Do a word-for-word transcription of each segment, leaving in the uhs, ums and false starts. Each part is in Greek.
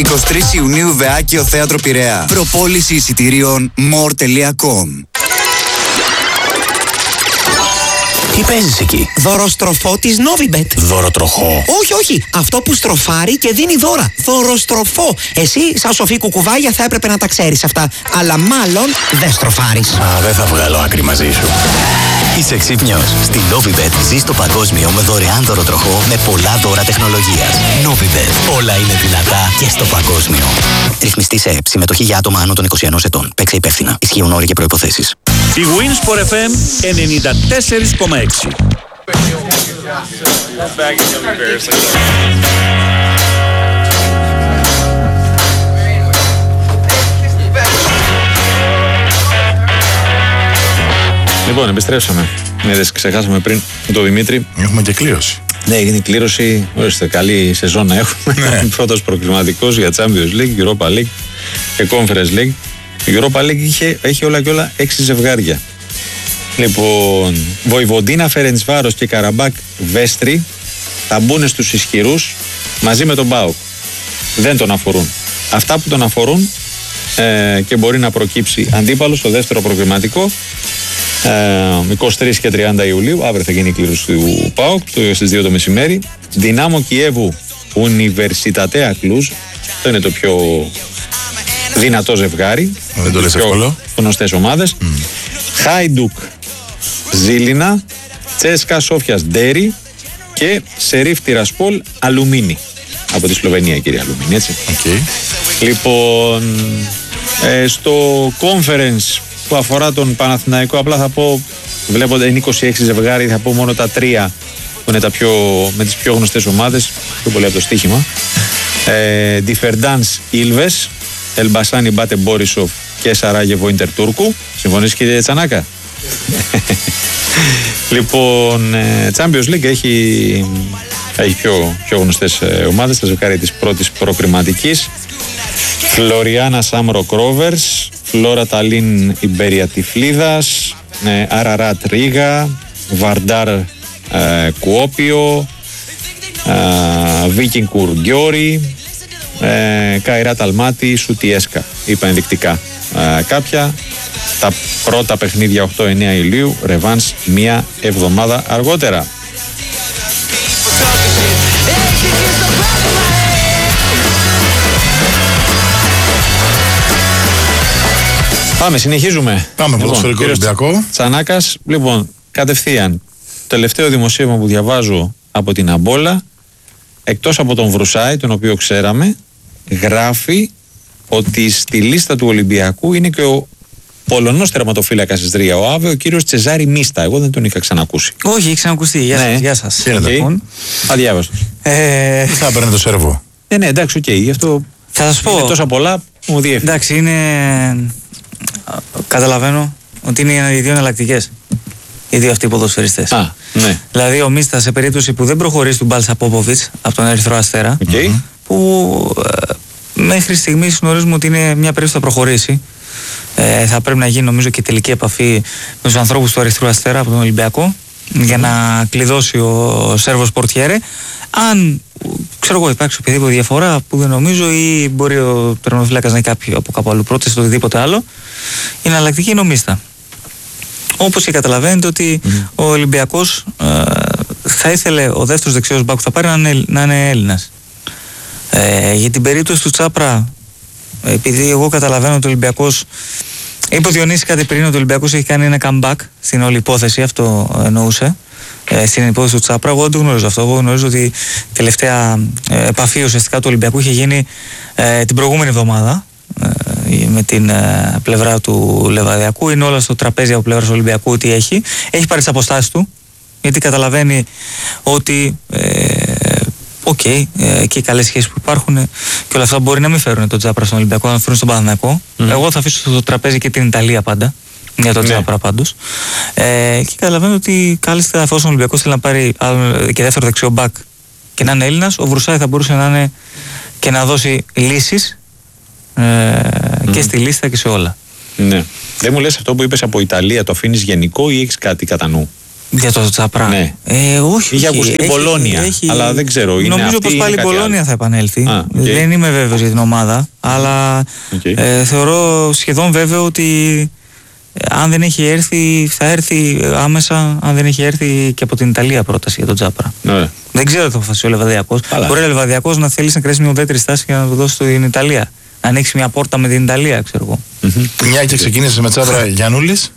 εικοστή τρίτη Ιουνίου Βεάκιο Θέατρο Πειραιά. Προπόληση εισιτηρίων more τελεία com. Τι παίζεις εκεί? Δωροστροφό της Novibet. Δωροτροχό? Όχι, όχι. Αυτό που στροφάρει και δίνει δώρα. Δωροστροφό. Εσύ, σαν σοφή κουκουβάγια, θα έπρεπε να τα ξέρεις αυτά. Αλλά μάλλον δεν στροφάρεις. Α, δεν θα βγάλω άκρη μαζί σου. Είσαι ξύπνιος. Στη Novibet ζεις το παγκόσμιο με δωρεάν δωροτροχό με πολλά δώρα τεχνολογίας. Novibet. Όλα είναι δυνατά και στο παγκόσμιο. Ρυθμιστή σε ΕΠ. Συμμετοχή για άτομα άνω των είκοσι ενός ετών. Παίξε υπεύθυνα. Ισχύουν όροι και προϋποθέσεις. Η Winsport εφ εμ ενενήντα τέσσερα κόμμα έξι. Λοιπόν, επιστρέψαμε. Ναι, δεν ξεχάσαμε πριν τον Δημήτρη. Έχουμε και κλήρωση. Ναι, έγινε η κλήρωση. Ορίστε, καλή σεζόν να έχουμε. Ναι. Πρώτος προκριματικός για Champions League, Europa League και Conference League. Η Europa League είχε, έχει όλα και όλα έξι ζευγάρια. Λοιπόν, Βοηβοντίνα, Φερεντσβάρος και Καραμπάκ Βέστρι θα μπουν στους ισχυρούς μαζί με τον ΠΑΟΚ. Δεν τον αφορούν. Αυτά που τον αφορούν ε, και μπορεί να προκύψει αντίπαλος στο δεύτερο προκριματικό ε, εικοστή τρίτη και τριάντα Ιουλίου. Αύριο θα γίνει η κλήρωση του ΠΑΟΚ στις δύο το μεσημέρι. Δυνάμο Κιέβου, Ουνιβερσιτατέα Κλουζ. Αυτό είναι το πιο δυνατό ζευγάρι. Δεν το λες εύκολο. Γνωστές ομάδες. Mm. Χάιντουκ Ζήλινα, Τσέσκα Σόφιας Ντέρι και Σερίφ Τιρασπόλ Αλουμίνι. Από τη Σλοβενία, κύριε Αλουμίνι, έτσι. Okay. Λοιπόν, ε, στο conference που αφορά τον Παναθηναϊκό, απλά θα πω, βλέποντα είναι είκοσι έξι ζευγάρι, θα πω μόνο τα τρία που είναι τα πιο, με τις πιο γνωστές ομάδες, πιο πολύ από το στοίχημα. Ε, Διφερντάνς Ήλβες, Ελμπασάνι Μπάτε Μπόρισοφ και Σαράγεβο Ίντερ Τούρκου. Συμφωνείς, κύριε Τσανάκα? Λοιπόν, Champions League έχει, έχει πιο, πιο γνωστές ομάδες. Τα ζευγάρια της πρώτης προκριματικής: Φλωριάνα Σάμρο Κρόβερς, Φλόρα Ταλίν Ιμπέρια Τυφλίδας, Αραράτ Ρίγα, Βαρντάρ ε, Κουόπιο, ε, Βίκιν Κουργκιόρι, ε, Καϊράτ Αλμάτι Σουτιέσκα. Είπα ενδεικτικά ε, κάποια. Τα πρώτα παιχνίδια οκτώ εννέα Ιουλίου, ρεβάνς μία εβδομάδα αργότερα. Πάμε, συνεχίζουμε. Πάμε, λοιπόν, ποδοσφαιρικό Ολυμπιακό. Τσανάκας, λοιπόν, κατευθείαν. Τελευταίο δημοσίευμα που διαβάζω από την Αμπόλα, εκτός από τον Βρουσάη, τον οποίο ξέραμε, γράφει ότι στη λίστα του Ολυμπιακού είναι και ο Πολωνός τερματοφύλακας της Τρία, ο Άβε, ο κύριος Τσεζάρη Μίστα. Εγώ δεν τον είχα ξανακούσει. Όχι, έχει ξανακουστεί. Γεια σας. Ναι. Γεια σας. Okay. Αδιάβαστος. Ε... Τι θα έπαιρνε το Σέρβο? Ε, ναι, εντάξει, οκ. Okay. Γι' αυτό θα σας πω. Είναι τόσα πολλά που μου διέφυγε. Εντάξει, είναι. Καταλαβαίνω ότι είναι οι δύο εναλλακτικές. Οι δύο αυτοί οι ποδοσφαιριστές. Α, ναι. Δηλαδή, ο Μίστα σε περίπτωση που δεν προχωρήσει του Μπάλσα Πόποβιτς από τον Ερυθρό Αστέρα. Okay. Που ε, μέχρι στιγμής γνωρίζουμε ότι είναι μια περίπτωση που θα προχωρήσει. Ε, θα πρέπει να γίνει νομίζω και τελική επαφή με τους ανθρώπους του Ερυθρού Αστέρα από τον Ολυμπιακό mm-hmm. για να κλειδώσει ο Σέρβος Πορτιέρε. Αν ξέρω εγώ υπάρξει οποιαδήποτε διαφορά που δεν νομίζω, ή μπορεί ο τερματοφύλακας να έχει κάποιο από κάπου αλλού πρόταση ή οτιδήποτε άλλο, η εναλλακτική είναι ο Μίστα. Όπως και καταλαβαίνετε ότι mm-hmm. ο Ολυμπιακός ε, θα ήθελε ο δεύτερος δεξιός μπακ που θα πάρει να είναι, να είναι Έλληνας. Ε, για την περίπτωση του Τσάπρα, επειδή εγώ καταλαβαίνω ότι ο Ολυμπιακός, είπε ο Διονύσης κάτι πριν, ότι ο Ολυμπιακός έχει κάνει ένα comeback στην όλη υπόθεση, αυτό εννοούσε, ε, στην υπόθεση του Τσάπρα. Εγώ δεν το γνωρίζω αυτό. Εγώ γνωρίζω ότι η τελευταία ε, επαφή ουσιαστικά του Ολυμπιακού είχε γίνει ε, την προηγούμενη εβδομάδα ε, με την ε, πλευρά του Λεβαδιακού. Είναι όλα στο τραπέζι από πλευρά του Ολυμπιακού τι έχει. Έχει πάρει τις αποστάσεις του, γιατί καταλαβαίνει ότι ε, Οκ, okay, ε, και οι καλές σχέσεις που υπάρχουν και όλα αυτά μπορεί να μην φέρουν τον Τσάπρα στον Ολυμπιακό, να φέρουν στον Παναθηναϊκό. Mm. Εγώ θα αφήσω στο τραπέζι και την Ιταλία πάντα, για τον Τσάπρα ναι. πάντως. Ε, και καταλαβαίνω ότι κάλλιστα εφόσον ο Ολυμπιακός θέλει να πάρει άλλο και δεύτερο δεξιό μπακ και να είναι Έλληνας, ο Βρουσάη θα μπορούσε να είναι και να δώσει λύσεις ε, mm. και στη λίστα και σε όλα. Ναι. Δεν μου λες αυτό που είπες από Ιταλία, το αφήνεις γενικό ή έχεις κάτι κατά νου? Για το Τσαπρά. Ναι. Ε, όχι. Είχε ακουστεί έχει, Μπολόνια, έχει, αλλά δεν ξέρω. Είναι νομίζω πως πάλι η Μπολόνια θα επανέλθει. Α, okay. Δεν είμαι βέβαιος για την ομάδα, αλλά okay. ε, θεωρώ σχεδόν βέβαιο ότι ε, αν δεν έχει έρθει, θα έρθει άμεσα, αν δεν έχει έρθει και από την Ιταλία πρόταση για τον Τσάπρα. Ναι. Δεν ξέρω τι θα αποφασίσει ο Λεβαδιακός. Μπορεί ο Λεβαδιακός να θέλει να κρέσει μια ουδέτερη στάση και να το δώσει στην Ιταλία. Να ανοίξει μια πόρτα με την Ιταλία, ξέρω εγώ. Mm-hmm. Μια και ξεκίνησε με Τσάπρα Γιαννούλης.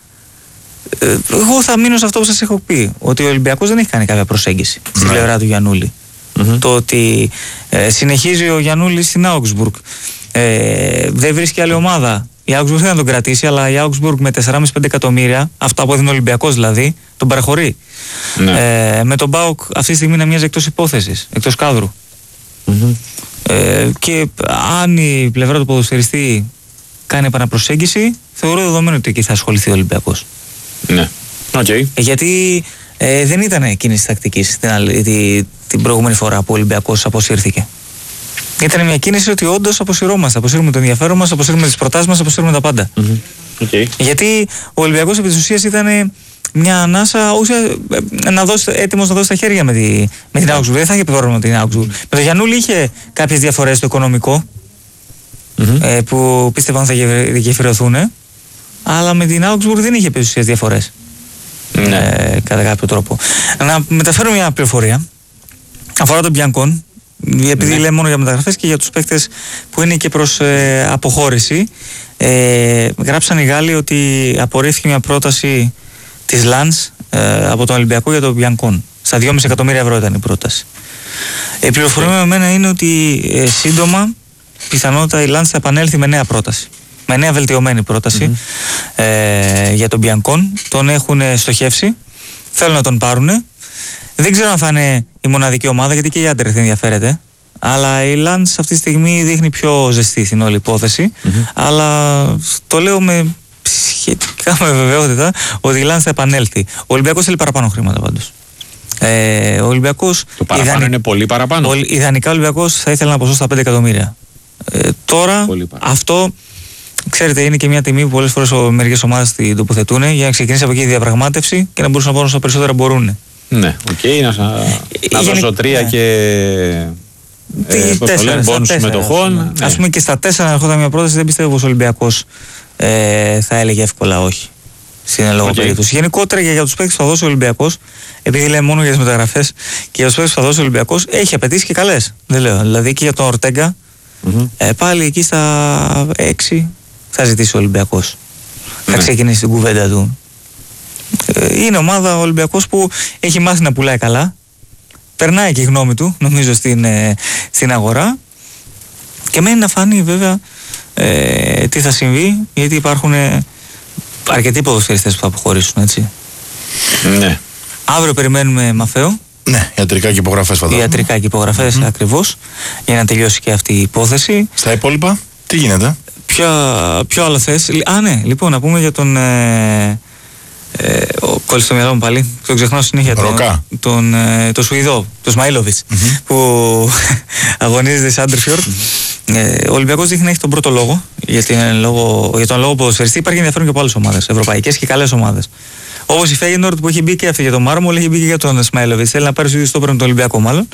Ε, εγώ θα μείνω σε αυτό που σας έχω πει. Ότι ο Ολυμπιακός δεν έχει κάνει κάποια προσέγγιση στην ναι. πλευρά του Γιαννούλη. Mm-hmm. Το ότι ε, συνεχίζει ο Γιαννούλης στην Augsburg. Ε, δεν βρίσκει άλλη ομάδα. Η Augsburg θέλει να τον κρατήσει, αλλά η Augsburg με τέσσερα κόμμα πέντε εκατομμύρια, αυτά που έδινε ο Ολυμπιακός δηλαδή, τον παραχωρεί. Ναι. Ε, με τον ΠΑΟΚ αυτή τη στιγμή να μοιάζει εκτός υπόθεσης, εκτός κάδρου. Mm-hmm. Ε, και αν η πλευρά του ποδοσφαιριστή κάνει επαναπροσέγγιση, θεωρώ δεδομένο ότι εκεί θα ασχοληθεί ο Ολυμπιακός. Ναι. Okay. Ε, γιατί ε, δεν ήταν κίνηση τακτικής την, την, την προηγούμενη φορά που ο Ολυμπιακός αποσύρθηκε. Ήταν μια κίνηση ότι όντως αποσυρώμαστε. Αποσύρουμε το ενδιαφέρον μας, αποσύρουμε τις προτάσεις μας, αποσύρουμε τα πάντα. Mm-hmm. Okay. Γιατί ο Ολυμπιακός επί της ουσίας ήταν μια ανάσα ουσια, να δώσει, έτοιμος να δώσει τα χέρια με, τη, με την Augsburg. Δεν θα είχε επιβάρυνο με την Augsburg. Mm-hmm. Με τον Γιαννούλη είχε κάποιες διαφορές στο οικονομικό mm-hmm. ε, που πίστευαν θα γεφυρωθούν. Αλλά με την Augsburg δεν είχε επί της ουσίας διαφορές. Mm-hmm. Ε, κατά κάποιο τρόπο. Να μεταφέρω μια πληροφορία. Αφορά τον Μπιανκόν. Επειδή mm-hmm. λέμε μόνο για μεταγραφές και για τους παίκτες που είναι και προς ε, αποχώρηση. Ε, γράψαν οι Γάλλοι ότι απορρίφθηκε μια πρόταση της Λανς ε, από τον Ολυμπιακό για τον Μπιανκόν. Στα δυόμισι εκατομμύρια ευρώ ήταν η πρόταση. Η πληροφορία με εμένα είναι ότι ε, σύντομα πιθανότατα η Λανς θα επανέλθει με νέα πρόταση. Με νέα βελτιωμένη πρόταση mm-hmm. ε, για τον Μπιανκόν. Τον έχουν στοχεύσει. Θέλουν να τον πάρουν. Δεν ξέρω αν θα είναι η μοναδική ομάδα, γιατί και η Άντερ δεν ενδιαφέρεται. Αλλά η Λανς αυτή τη στιγμή δείχνει πιο ζεστή στην όλη υπόθεση. Mm-hmm. Αλλά το λέω με σχετικά με βεβαιότητα ότι η Λανς θα επανέλθει. Ο Ολυμπιακός θέλει παραπάνω χρήματα πάντως. Ε, ο Ολυμπιακός. Το παραπάνω ιδανι... είναι πολύ παραπάνω. Ο, ιδανικά ο Ολυμπιακός θα ήθελε να ποσό στα πέντε εκατομμύρια. Ε, τώρα αυτό. Ξέρετε, είναι και μια τιμή που πολλές φορές μερικές ομάδες την τοποθετούν για να ξεκινήσει από εκεί η διαπραγμάτευση και να μπορούν να πάρουν όσο περισσότερα μπορούν. Ναι, οκ, okay, να, να δώσω τρία ναι. και ε, τέσσερα, μπόνους συμμετοχών. Ναι. Ας πούμε και στα τέσσερα ερχόταν μια πρόταση, δεν πιστεύω πως ο Ολυμπιακός ε, θα έλεγε εύκολα όχι στην ελόγω okay. περίπτωση. Γενικότερα για, για τους παίκτες που θα δώσει ο Ολυμπιακός, επειδή λέμε μόνο για τις μεταγραφές και για τους παίκτες που θα δώσει ο Ολυμπιακός, έχει απαιτήσει και καλές. Δεν λέω. Δηλαδή και για τον Ορτέγκα, mm-hmm. ε, πάλι εκεί στα έξι θα ζητήσει ο Ολυμπιακός. Mm-hmm. Θα ξεκινήσει την κουβέντα του. Είναι ομάδα ο Ολυμπιακός που έχει μάθει να πουλάει καλά. Περνάει και η γνώμη του, νομίζω, στην, ε, στην αγορά. Και μένει να φανεί βέβαια ε, τι θα συμβεί, γιατί υπάρχουν ε, αρκετοί ποδοσφαιριστές που θα αποχωρήσουν, έτσι. Ναι. Αύριο περιμένουμε Μαφαίο. Ναι, ιατρικά και υπογραφές φαντάζομαι. Ιατρικά και υπογραφές, mm-hmm. ακριβώς, για να τελειώσει και αυτή η υπόθεση. Στα υπόλοιπα, τι γίνεται? Ποια, ποιο άλλο θες? Α, ναι, λοιπόν, να πούμε για τον... Ε, Ε, ο κόλλησε στο μυαλό μου πάλι, τον ξεχνάω συνέχεια. Ροκά. Τον, τον, ε, τον Σουηδό, τον Σμαΐλοβιτς, mm-hmm. που αγωνίζεται σε Άντερφιορντ. Ε, ο Ολυμπιακός δείχνει να έχει τον πρώτο λόγο για, την, λόγο, για τον λόγο ποδοσφαιριστή. Υπάρχει ενδιαφέρον και από άλλες ομάδες, ευρωπαϊκές και καλές ομάδες. Όπως η Φέγενορντ που έχει μπει και αυτή για τον Μάρμολ, έχει μπει και για τον Σμαΐλοβιτς. Θέλει να πάρει στο ίδιο στόπερ με τον Ολυμπιακό, μάλλον.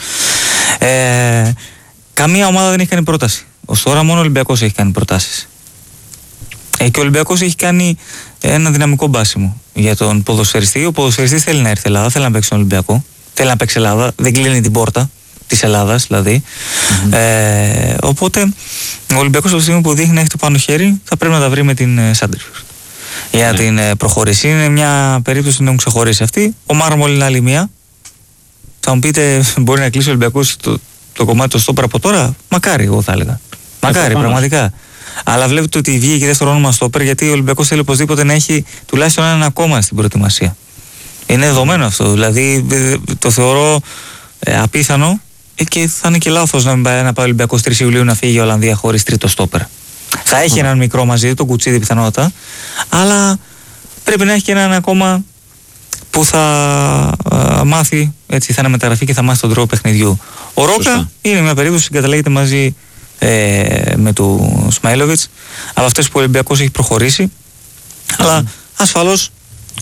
Ε, καμία ομάδα δεν έχει κάνει πρόταση. Ως τώρα μόνο ο Ολυμπιακός έχει κάνει προτάσεις. Ε, και ο Ολυμπιακός έχει κάνει ένα δυναμικό μπάσιμο για τον ποδοσφαιριστή. Ο ποδοσφαιριστής θέλει να έρθει Ελλάδα, θέλει να παίξει τον Ολυμπιακό, θέλει να παίξει Ελλάδα, δεν κλείνει την πόρτα της Ελλάδας δηλαδή. Mm-hmm. Ε, οπότε ο Ολυμπιακός από τη στιγμή που δείχνει να έχει το πάνω χέρι θα πρέπει να τα βρει με την Σάντερφιορντ για να mm-hmm. την ε, προχωρήσει. Είναι μια περίπτωση που την έχουν ξεχωρίσει αυτή. Ο Μάρμολ είναι άλλη μία. Θα μου πείτε, μπορεί να κλείσει ο Ολυμπιακός το, το κομμάτι του στόπερ από τώρα? Μακάρι, εγώ θα έλεγα. Μακάρι, πραγματικά. Αλλά βλέπετε ότι βγήκε και δεύτερο όνομα στόπερ, γιατί ο Ολυμπιακός θέλει οπωσδήποτε να έχει τουλάχιστον έναν ακόμα στην προετοιμασία. Είναι δεδομένο αυτό. Δηλαδή το θεωρώ ε, απίθανο ε, και θα είναι και λάθος να μην πάει, να πάει ο Ολυμπιακός τρεις Ιουλίου να φύγει η Ολλανδία χωρίς τρίτο στόπερ. Θα έχει έναν μικρό μαζί, τον Κουτσίδη πιθανότατα, αλλά πρέπει να έχει και έναν ακόμα που θα α, μάθει, έτσι, θα είναι μεταγραφή και θα μάθει τον τρόπο παιχνιδιού. Ο Ρόκα Σωστά. είναι μια περίπτωση που συγκαταλέγεται μαζί ε, με του Σμαΐλοβιτς, από αυτές που ο Ολυμπιακός έχει προχωρήσει, mm. αλλά ασφαλώς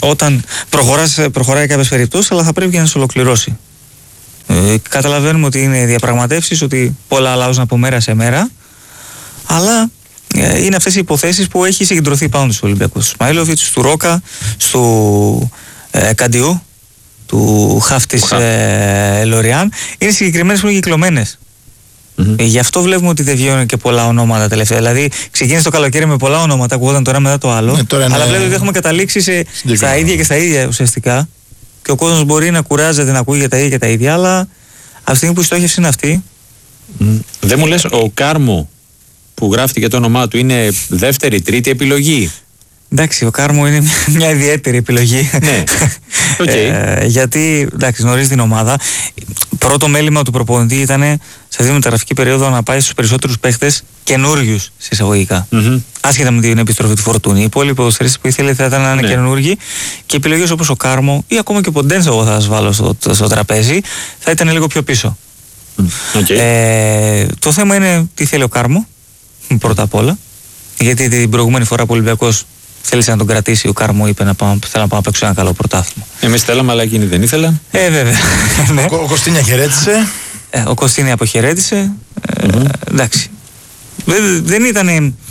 όταν προχωράς, προχωράει κάποιες περιπτώσεις, αλλά θα πρέπει και να σε ολοκληρώσει. Ε, καταλαβαίνουμε ότι είναι διαπραγματεύσεις, ότι πολλά αλλάζουν από μέρα σε μέρα, αλλά ε, είναι αυτές οι υποθέσεις που έχει συγκεντρωθεί πάνω τους Ολυμπιακούς. Του Σμαήλοβιτς, του Ρόκα, του ε, Καντιού, του Χάφτης ε, Λοριάν. Είναι συγκεκριμένες που είναι κυκλωμένες. Mm-hmm. Γι' αυτό βλέπουμε ότι δεν βγαίνουν και πολλά ονόματα τελευταία. Δηλαδή, ξεκίνησε το καλοκαίρι με πολλά ονόματα, ακούγονταν τώρα μετά το άλλο. Ναι, τώρα είναι... Αλλά βλέπετε ότι έχουμε καταλήξει σε, στα ίδια και στα ίδια ουσιαστικά. Και ο κόσμος μπορεί να κουράζεται να ακούει για τα ίδια και τα ίδια, αλλά από τη στιγμή που η στόχευση είναι αυτή. Mm. Δεν μου λες, ο Κάρμο που γράφτηκε το όνομά του είναι δεύτερη, τρίτη επιλογή? Εντάξει, ο Κάρμο είναι μια, μια ιδιαίτερη επιλογή. Ναι. Okay. ε, γιατί, εντάξει, γνωρίζει την ομάδα. Πρώτο μέλημα του προπονητή ήταν σε αυτή τη μεταγραφική περίοδο να πάει στους περισσότερους παίχτες καινούριους συσσαγωγικά. Mm-hmm. Άσχετα με την επιστροφή του Φορτούνη. Οι υπόλοιποι ποδοσφαιριστές που ήθελε θα ήταν να είναι ναι. καινούργοι, και επιλογές όπως ο Κάρμο ή ακόμα και ο Ποντένσο, εγώ θα σας βάλω στο, στο τραπέζι, θα ήταν λίγο πιο πίσω. Okay. Ε, το θέμα είναι τι θέλει ο Κάρμο, πρώτα απ' όλα. Γιατί την προηγούμενη φορά που ο Ολυμπιακός θέλησε να τον κρατήσει, ο Κάρμο είπε να πάω, θέλω να πάω να παίξω ένα καλό πρωτάθλημα. Εμείς θέλαμε, αλλά εκείνοι δεν ήθελαν. Ε, βέβαια. Ναι. Ο, ο Κωστίνια χαιρέτησε. Ε, ο Κωστίνια αποχαιρέτησε. Mm-hmm. Ε, εντάξει. Δεν, δεν ήταν.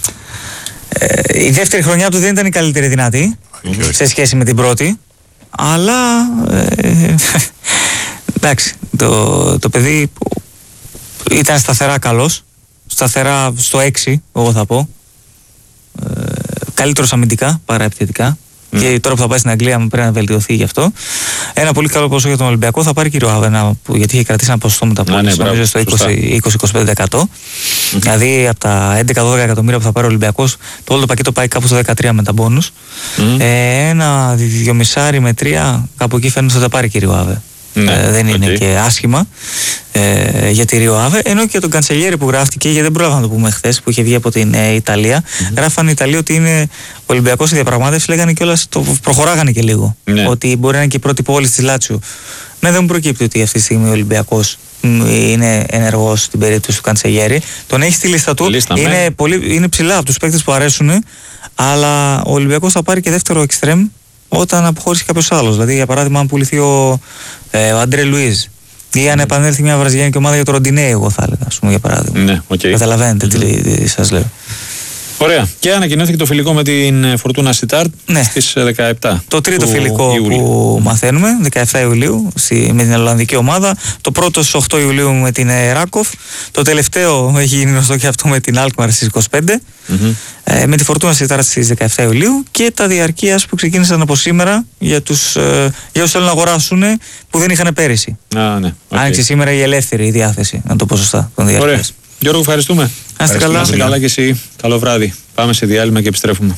Ε, η δεύτερη χρονιά του δεν ήταν η καλύτερη δυνατή mm-hmm. σε σχέση με την πρώτη. Αλλά. Ε, εντάξει. Το, το παιδί ήταν σταθερά καλός. Σταθερά στο έξι, εγώ θα πω. Ε, καλύτερος αμυντικά παρά επιθετικά. Mm. Και τώρα που θα πάει στην Αγγλία πρέπει να βελτιωθεί γι' αυτό. Ένα πολύ καλό ποσό για τον Ολυμπιακό θα πάρει και ο Άβενα, γιατί είχε κρατήσει ένα ποσοστό με τα πόδια, νομίζω στο είκοσι με είκοσι με είκοσι πέντε τοις εκατό. Mm-hmm. Δηλαδή από τα έντεκα με δώδεκα εκατομμύρια που θα πάρει ο Ολυμπιακός, το όλο το πακέτο πάει κάπου στο δεκατρία με τα μπόνους. Mm. Ε, ένα δυόμισι με τρία, κάπου εκεί φαίνεται ότι θα πάρει και ο Άβε. Ναι, ε, δεν okay. είναι και άσχημα ε, για τη Ρίο Άβε. Ενώ και τον Καντσελιέρη που γράφτηκε, γιατί δεν πρόλαβα να το πούμε χθες, που είχε βγει από την ε, Ιταλία, mm-hmm. γράφανε οι Ιταλοί ότι είναι ο Ολυμπιακός στη διαπραγμάτευση, λέγανε κιόλας, το προχωράγανε και λίγο. Ναι. Ότι μπορεί να είναι και η πρώτη πόλη της Λάτσιο. Ναι, δεν μου προκύπτει ότι αυτή τη στιγμή ο Ολυμπιακός είναι ενεργός στην περίπτωση του Καντσελιέρη. Τον έχει στη λίστα του, λίστα, είναι, πολύ, είναι ψηλά από τους παίκτες που αρέσουν, αλλά ο Ολυμπιακός θα πάρει και δεύτερο εξτρέμ όταν αποχωρήσει κάποιος άλλος. Δηλαδή, για παράδειγμα, αν πουληθεί ο, ε, ο Αντρέ Λουίζ ή αν επανέλθει μια βραζιλιάνικη ομάδα για το Ροντινέι, εγώ θα έλεγα, ας πούμε, για παράδειγμα. Ναι, okay. Καταλαβαίνετε mm-hmm. τι, τι σας λέω. Ωραία. Και ανακοινώθηκε το φιλικό με την Φορτούνα Σιτάρτ ναι. στις δεκαεπτά. Το τρίτο φιλικό Ιουλίου. Που μαθαίνουμε, δεκαεπτά Ιουλίου, στη, με την Ολλανδική ομάδα. Το πρώτο στις οκτώ Ιουλίου με την Ράκοφ. Το τελευταίο έχει γίνει γνωστό και αυτό με την Αλκμαρ στις είκοσι πέντε. Mm-hmm. Ε, με τη Φορτούνα Σιτάρτ στις δεκαεπτά Ιουλίου. Και τα διαρκείας που ξεκίνησαν από σήμερα για, τους, ε, για όσους θέλουν να αγοράσουν που δεν είχαν πέρυσι. Ah, ναι. Okay. Άνοιξε σήμερα η ελεύθερη η διάθεση, να το πω σωστά, των διαρκείας. Γιώργο, ευχαριστούμε. Να είστε καλά. Να είστε καλά και εσύ. Καλό βράδυ. Πάμε σε διάλειμμα και επιστρέφουμε.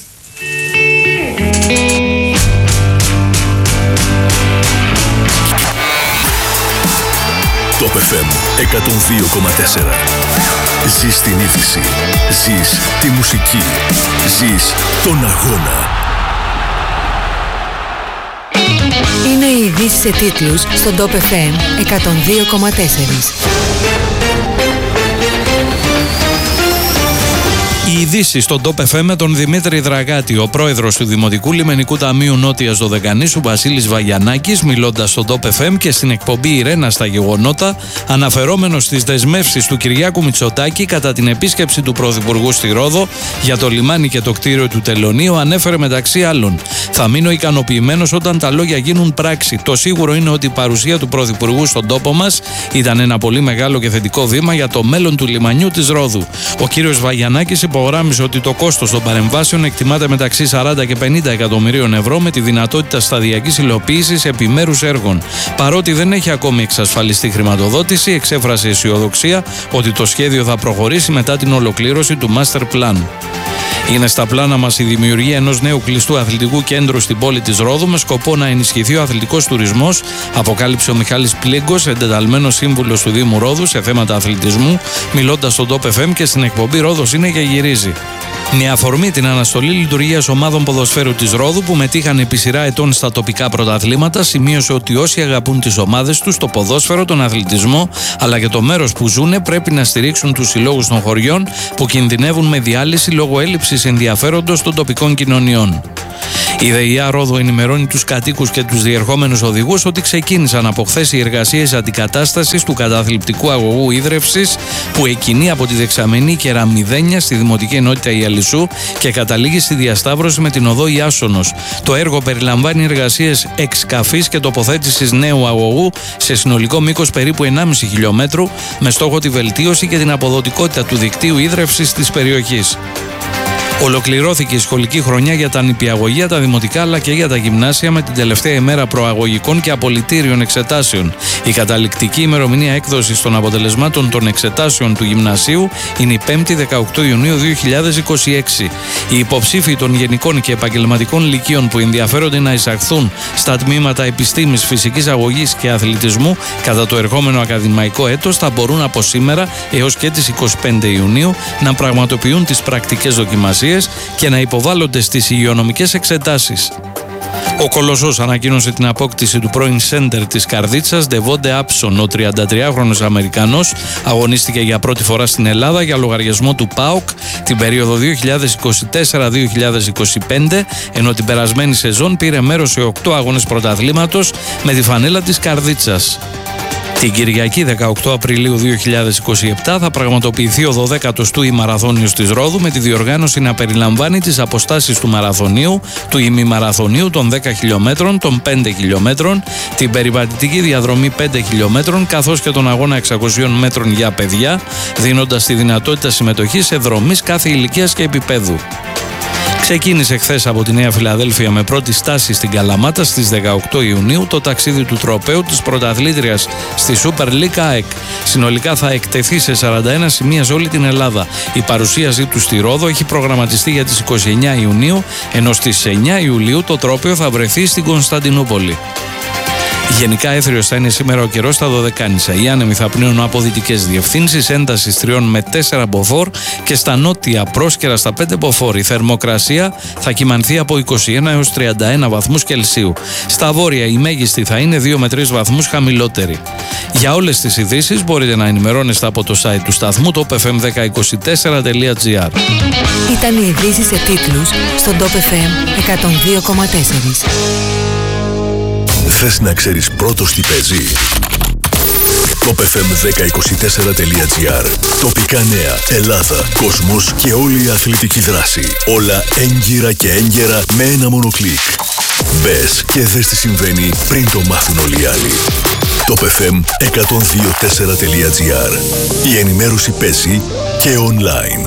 Top εφ εμ εκατόν δύο κόμμα τέσσερα. Ζεις την είδηση. Ζεις τη μουσική. Ζεις τον αγώνα. Είναι οι ειδήσεις σε τίτλους στον Top εφ εμ εκατόν δύο κόμμα τέσσερα. Οι ειδήσεις στον Top εφ εμ με τον Δημήτρη Δραγάτη. Ο πρόεδρος του Δημοτικού Λιμενικού Ταμείου Νότιας Δωδεκανήσου, Βασίλης Βαγιανάκης, μιλώντας στον Top εφ εμ και στην εκπομπή Ιρένα στα γεγονότα, αναφερόμενος στις δεσμεύσεις του Κυριάκου Μητσοτάκη κατά την επίσκεψη του Πρωθυπουργού στη Ρόδο για το λιμάνι και το κτίριο του Τελωνείου, ανέφερε μεταξύ άλλων: θα μείνω ικανοποιημένος όταν τα λόγια γίνουν πράξη. Το σίγουρο είναι ότι η παρουσία του Πρωθυπουργού στον τόπο μας ήταν ένα πολύ μεγάλο και θετικό βήμα για το μέλλον του λιμανιού της Ρόδου. Ο κύριος Βαγιανάκης υπογράμμισε ότι το κόστος των παρεμβάσεων εκτιμάται μεταξύ σαράντα και πενήντα εκατομμυρίων ευρώ με τη δυνατότητα σταδιακής υλοποίησης επιμέρους έργων. Παρότι δεν έχει ακόμη εξασφαλιστεί χρηματοδότηση, εξέφρασε αισιοδοξία ότι το σχέδιο θα προχωρήσει μετά την ολοκλήρωση του Master Plan. Είναι στα πλάνα μας η δημιουργία ενός νέου κλειστού αθλητικού κέντρου στην πόλη της Ρόδου με σκοπό να ενισχυθεί ο αθλητικός τουρισμός, αποκάλυψε ο Μιχάλης Πλίγκος, εντεταλμένος σύμβουλος του Δήμου Ρόδου σε θέματα αθλητισμού, μιλώντας στον Top εφ εμ και στην εκπομπή Ρόδος είναι και γυρίζει. Με αφορμή την αναστολή λειτουργίας ομάδων ποδοσφαίρου της Ρόδου που μετήχαν επί σειρά ετών στα τοπικά πρωταθλήματα, σημείωσε ότι όσοι αγαπούν τις ομάδες τους, το ποδόσφαιρο, τον αθλητισμό αλλά και το μέρος που ζουνε πρέπει να στηρίξουν τους συλλόγους των χωριών που κινδυνεύουν με διάλυση λόγω έλλειψης ενδιαφέροντος των τοπικών κοινωνιών. Η ΔΕΙΑ Ρόδου ενημερώνει τους κατοίκους και τους διερχόμενους οδηγούς ότι ξεκίνησαν από χθες οι εργασίες αντικατάστασης του καταθλιπτικού αγωγού ίδρευσης που εκκινεί από τη δεξαμενή Κεραμιδένια στη Δημοτική Ενότητα Ιαλισσού και καταλήγει στη διασταύρωση με την οδό Ιάσονος. Το έργο περιλαμβάνει εργασίες εξκαφής και τοποθέτησης νέου αγωγού σε συνολικό μήκος περίπου ενάμιση χιλιόμετρου με στόχο τη βελτίωση και την αποδοτικότητα του δικτύου ίδρευσης της περιοχής. Ολοκληρώθηκε η σχολική χρονιά για τα νηπιαγωγεία, τα δημοτικά αλλά και για τα γυμνάσια με την τελευταία ημέρα προαγωγικών και απολυτήριων εξετάσεων. Η καταληκτική ημερομηνία έκδοσης των αποτελεσμάτων των εξετάσεων του γυμνασίου είναι η πέμπτη δεκαοκτώ Ιουνίου δύο χιλιάδες είκοσι έξι. Οι υποψήφοι των γενικών και επαγγελματικών λυκείων που ενδιαφέρονται να εισαχθούν στα τμήματα επιστήμης, φυσικής αγωγής και αθλητισμού κατά το ερχόμενο ακαδημαϊκό έτος θα μπορούν από σήμερα έως και τις εικοστή πέμπτη Ιουνίου να πραγματοποιούν τις πρακτικές δοκιμασίες και να υποβάλλονται στις υγειονομικές εξετάσεις. Ο Κολοσσός ανακοίνωσε την απόκτηση του πρώην σέντερ της Καρδίτσας, Ντεβόντε Άψον. Ο τριαντατριάχρονος Αμερικανός αγωνίστηκε για πρώτη φορά στην Ελλάδα για λογαριασμό του ΠΑΟΚ την περίοδο δύο χιλιάδες είκοσι τέσσερα δύο χιλιάδες είκοσι πέντε, ενώ την περασμένη σεζόν πήρε μέρος σε οκτώ αγώνες πρωταθλήματος με τη φανέλα της Καρδίτσας. Την Κυριακή δεκαοκτώ Απριλίου δύο χιλιάδες είκοσι επτά θα πραγματοποιηθεί ο δωδέκατος του ημαραθώνιος της Ρόδου με τη διοργάνωση να περιλαμβάνει τις αποστάσεις του μαραθωνίου, του ημιμαραθωνίου των δέκα χιλιόμετρων, των πέντε χιλιόμετρων, την περιβατητική διαδρομή πέντε χιλιόμετρων καθώς και τον αγώνα εξακοσίων μέτρων για παιδιά, δίνοντας τη δυνατότητα συμμετοχής σε δρομείς κάθε ηλικίας και επίπεδου. Ξεκίνησε χθες από τη Νέα Φιλαδέλφια με πρώτη στάση στην Καλαμάτα στις δεκαοκτώ Ιουνίου το ταξίδι του τροπαίου της πρωταθλήτριας στη Super League ΑΕΚ. Συνολικά θα εκτεθεί σε σαράντα ένα σημεία σε όλη την Ελλάδα. Η παρουσίασή του στη Ρόδο έχει προγραμματιστεί για τις είκοσι εννέα Ιουνίου, ενώ στις εννέα Ιουλίου το τρόπαιο θα βρεθεί στην Κωνσταντινούπολη. Γενικά έθριος θα είναι σήμερα ο καιρός στα Δωδεκάνησα. Οι άνεμοι θα πνέουν από δυτικές διευθύνσεις, έντασης τριών με τέσσερα μποφόρ και στα νότια πρόσκαιρα στα πέντε μποφόρ. Η θερμοκρασία θα κυμανθεί από είκοσι ένα έως τριάντα ένα βαθμούς Κελσίου. Στα βόρεια η μέγιστη θα είναι δύο με τρεις βαθμούς χαμηλότερη. Για όλες τις ειδήσεις μπορείτε να ενημερώνεστε από το site του σταθμού top f m one zero two four dot g r. Ήταν οι ειδήσεις σε τίτλους στον Top εφ εμ εκατόν δύο κόμμα τέσσερα. Θες να ξέρεις πρώτος τι παίζει? top f m one zero two four dot g r. Τοπικά νέα, Ελλάδα, κόσμος και όλη η αθλητική δράση. Όλα έγκυρα και έγκαιρα με ένα μόνο κλικ. Μπες και δες τι συμβαίνει πριν το μάθουν όλοι οι άλλοι. top f m εκατόν δύο κόμμα τέσσερα dot g r. Η ενημέρωση παίζει και online.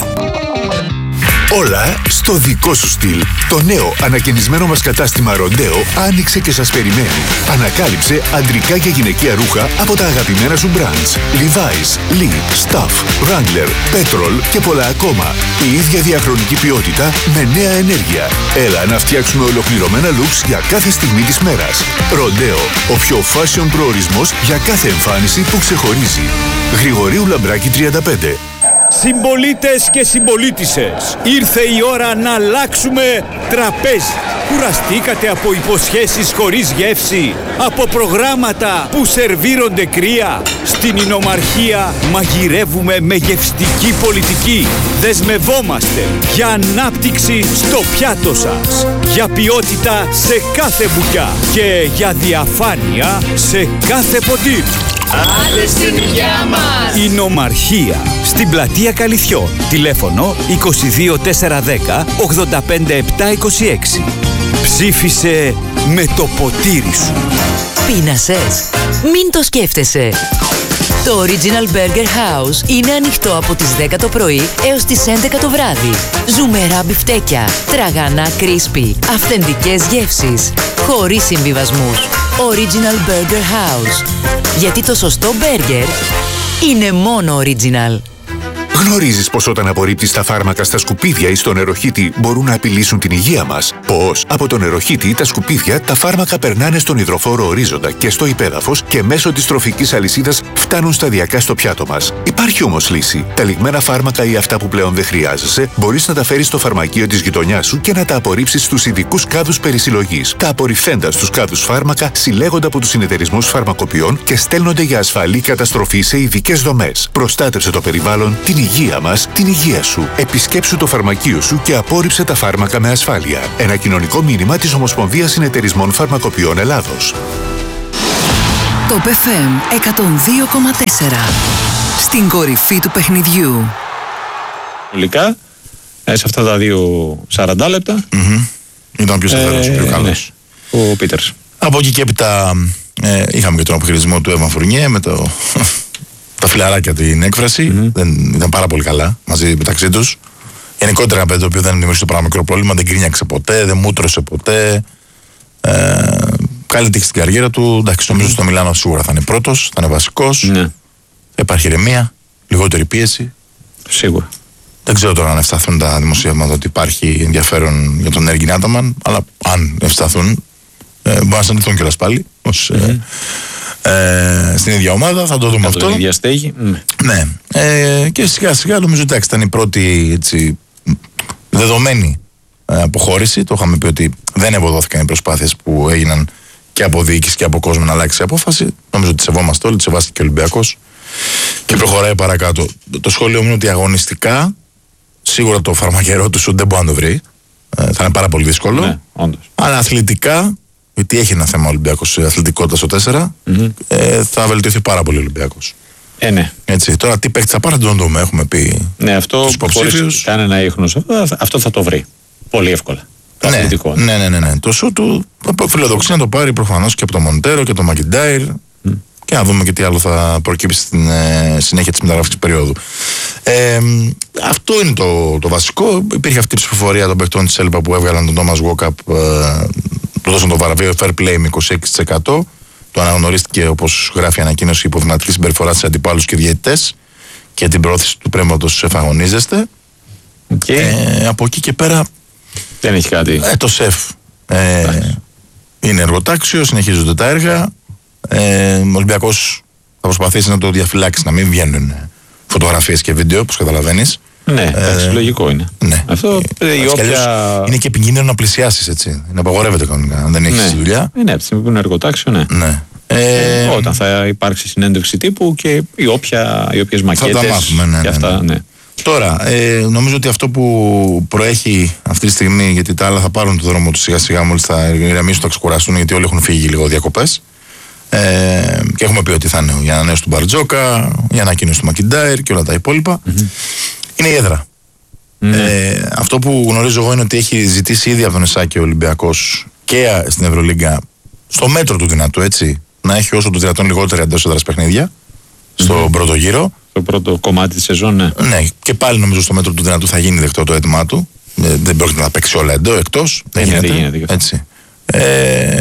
Όλα στο δικό σου στυλ. Το νέο ανακαινισμένο μας κατάστημα Ροντέο άνοιξε και σας περιμένει. Ανακάλυψε αντρικά και γυναικεία ρούχα από τα αγαπημένα σου brands. Levi's, Lee, Stuff, Wrangler, Petrol και πολλά ακόμα. Η ίδια διαχρονική ποιότητα με νέα ενέργεια. Έλα να φτιάξουμε ολοκληρωμένα looks για κάθε στιγμή της μέρας. Ροντέο, ο πιο fashion προορισμός για κάθε εμφάνιση που ξεχωρίζει. Γρηγορίου Λαμπράκη τριάντα πέντε. Συμπολίτες και συμπολίτισσες, ήρθε η ώρα να αλλάξουμε τραπέζι. Κουραστήκατε από υποσχέσεις χωρίς γεύση, από προγράμματα που σερβίρονται κρύα? Στην Ινομαρχία μαγειρεύουμε με γευστική πολιτική. Δεσμευόμαστε για ανάπτυξη στο πιάτο σας, για ποιότητα σε κάθε μπουκιά και για διαφάνεια σε κάθε ποτήρι. Άντε στην υγειά μας! Ινομαρχία, στην πλατεία Καλυθιών. Τηλέφωνο είκοσι δύο τετρακόσια δέκα ογδόντα πέντε επτακόσια είκοσι έξι. Ψήφισε με το ποτήρι σου. Πείνασες? Μην το σκέφτεσαι. Το Original Burger House είναι ανοιχτό από τις δέκα το πρωί έως τις έντεκα το βράδυ. Ζουμερά μπιφτέκια, τραγανά crispy, αυθεντικές γεύσεις, χωρίς συμβιβασμούς. Original Burger House. Γιατί το σωστό μπέργκερ είναι μόνο original. Γνωρίζεις πως όταν απορρίπτεις τα φάρμακα στα σκουπίδια ή στο νεροχύτη μπορούν να απειλήσουν την υγεία μας? Πως από το νεροχύτη ή τα σκουπίδια τα φάρμακα περνάνε στον υδροφόρο ορίζοντα και στο υπέδαφος και μέσω της τροφικής αλυσίδας φτάνουν σταδιακά στο πιάτο μας. Υπάρχει όμως λύση. Τα λιγμένα φάρμακα ή αυτά που πλέον δεν χρειάζεσαι μπορείς να τα φέρεις στο φαρμακείο της γειτονιάς σου και να τα απορρίψεις στους ειδικούς κάδους περισυλλογής. Τα απορριφθέντα στους κάδους φάρμακα συλλέγονται από τους συνεταιρισμούς φαρμακοποιών και στέλνονται για ασφαλή καταστροφή σε ειδικές δομές. Προστάτευσε το περιβάλλον, την υγεία μας, την υγεία σου. Επισκέψου το φαρμακείο σου και απόρριψε τα φάρμακα με ασφάλεια. Ένα κοινωνικό μήνυμα της Ομοσπονδίας Συνεταιρισμών Φαρμακοποιών Ελλάδος. Top εφ εμ εκατόν δύο κόμμα τέσσερα. Στην κορυφή του παιχνιδιού. Ολικά, σε αυτά τα δύο σαράντα λεπτά. Mm-hmm. Ήταν πιο σταθερός, ε, πιο καλός. Ναι, ο Πίτερς. Από εκεί και έπειτα ε, είχαμε και τον αποχειρισμό του Εύαν Φουρνιέ με το, τα φιλαράκια την έκφραση. Mm-hmm. Δεν, ήταν πάρα πολύ καλά μαζί μεταξύ τους. Γενικότερα ένα παιδί το οποίο δεν δημιούργησε το πράγμα μικρό πρόβλημα, δεν κρίνιαξε ποτέ, δεν μούτρωσε ποτέ. Ε, καλή τύχη στην καριέρα του. Εντάξει, νομίζω στο Μιλάνο σίγουρα θα είναι πρώτος, θα είναι βασικός. Ναι. Θα υπάρχει ηρεμία, λιγότερη πίεση. Σίγουρα. Δεν ξέρω τώρα αν ευσταθούν τα δημοσιεύματα ότι υπάρχει ενδιαφέρον για τον Έργιν Άταμαν, αλλά αν ευσταθούν, ε, μπορεί να συναντηθούν κιόλας πάλι ως, mm-hmm. ε, ε, στην ίδια ομάδα, θα το δούμε αυτό. Στην ίδια στέγη. Mm. Ναι. Ε, και σιγά σιγά νομίζω ότι ήταν η πρώτη έτσι, δεδομένη ε, αποχώρηση. Το είχαμε πει ότι δεν ευωδόθηκαν οι προσπάθειες που έγιναν και από διοίκηση και από κόσμο να αλλάξει η απόφαση. Νομίζω ότι σεβόμαστε όλοι, τη σεβάστηκε και ο Ολυμπιακός. Και προχωράει παρακάτω. Το σχόλιο μου είναι ότι αγωνιστικά σίγουρα το φαρμακερό του σουτ δεν μπορεί να το βρει. Ε, θα είναι πάρα πολύ δύσκολο. Ναι, όντως. Αλλά αθλητικά, γιατί έχει ένα θέμα ο Ολυμπιακός αθλητικότητα στο τέσσερα, mm-hmm. ε, θα βελτιωθεί πάρα πολύ ο Ολυμπιακός. Ε, ναι. Έτσι, τώρα τι παίκτη θα πάρει, δεν το δούμε. Έχουμε πει. Ναι, αυτό χωρίς κανένα ίχνος. Αυτό θα το βρει. Πολύ εύκολα. Το ναι, αθλητικό. Ναι, ναι, ναι, ναι. Το σου του φιλοδοξεί να το πάρει προφανώς και από τον Μοντέρο και τον Μακιντάιρ. Mm. Και να δούμε και τι άλλο θα προκύψει στην ε, συνέχεια της μεταγραφικής περίοδου. Ε, αυτό είναι το, το βασικό. Υπήρχε αυτή η ψηφοφορία των παιχτών της Έλπα που έβγαλαν τον Τόμας Γουόκαπ, ε, του δώσαν το βραβείο Fair Play με είκοσι έξι τοις εκατό. Το αναγνωρίστηκε, όπως γράφει η ανακοίνωση, υποδηματική συμπεριφορά σε αντιπάλους και διαιτητές και την πρόθεση του πρέματος εφαγωνίζεστε. Okay. Ε, από εκεί και πέρα. Δεν έχει κάτι. Ε, το ΣΕΦ ε, είναι εργοτάξιο, συνεχίζονται τα έργα. Ε, ο Ολυμπιακός θα προσπαθήσει να το διαφυλάξει, να μην βγαίνουν φωτογραφίες και βίντεο, όπως καταλαβαίνεις. Ναι, εντάξει, ε, λογικό είναι. Ναι. Αυτό ε, η όποια... είναι και επικίνδυνο να πλησιάσεις, έτσι. Είναι απαγορεύεται κανονικά, αν δεν έχεις ναι. δουλειά. Είναι από τη στιγμή που είναι εργοτάξιο, ναι. ναι. Ε, ε, όταν θα υπάρξει συνέντευξη τύπου και οι, όποια, οι όποιες μακέτες. Θα τα μάθουμε, ναι, και αυτά, ναι. ναι. Τώρα, ε, νομίζω ότι αυτό που προέχει αυτή τη στιγμή, γιατί τα άλλα θα πάρουν το δρόμο του σιγά σιγά μόλις θα ηρεμήσουν, θα ξεκουραστούν, γιατί όλοι έχουν φύγει λίγο διακοπές. Ε, και έχουμε πει ότι θα είναι η ανανέωση του Μπαρτζόκα, η ανακοίνωση του Μακιντάιρ και όλα τα υπόλοιπα. Mm-hmm. Είναι η έδρα. Mm-hmm. Ε, αυτό που γνωρίζω εγώ είναι ότι έχει ζητήσει ήδη από τον Εσάκη ο Ολυμπιακός και στην Ευρωλίγκα, στο μέτρο του δυνατού, έτσι, να έχει όσο το δυνατόν λιγότερα εντός έδρας παιχνίδια, mm-hmm. στον πρώτο γύρο. Στο πρώτο κομμάτι της σεζόν, ναι. Ναι, και πάλι νομίζω στο μέτρο του δυνατού θα γίνει δεκτό το αίτημά του. Ε, δεν πρόκειται να παίξει όλα εντός, εκτός. Δεν γίνεται, γίνεται, έτσι. Ε,